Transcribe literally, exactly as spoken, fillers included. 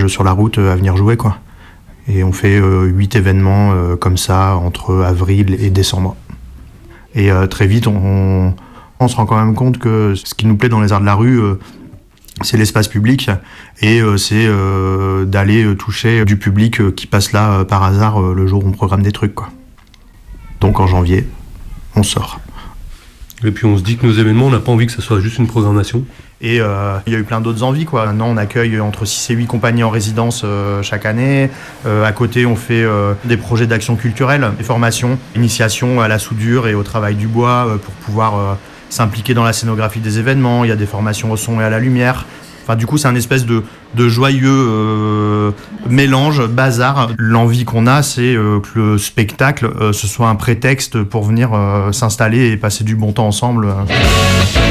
Jeux sur la route à venir jouer, quoi. Et on fait huit euh, événements euh, comme ça entre avril et décembre. Et euh, très vite, on, on, on se rend quand même compte que ce qui nous plaît dans les arts de la rue, euh, c'est l'espace public et euh, c'est euh, d'aller euh, toucher du public euh, qui passe là euh, par hasard euh, le jour où on programme des trucs, quoi. Donc en janvier, on sort. Et puis on se dit que nos événements, on n'a pas envie que ça soit juste une programmation. Et euh, il y a eu plein d'autres envies, quoi. Maintenant, on accueille entre six et huit compagnies en résidence euh, chaque année. Euh, à côté, on fait euh, des projets d'action culturelle, des formations, initiation à la soudure et au travail du bois euh, pour pouvoir euh, s'impliquer dans la scénographie des événements. Il y a des formations au son et à la lumière. Enfin, du coup, c'est un espèce de, de joyeux euh, mélange, bazar. L'envie qu'on a, c'est euh, que le spectacle euh, ce soit un prétexte pour venir euh, s'installer et passer du bon temps ensemble.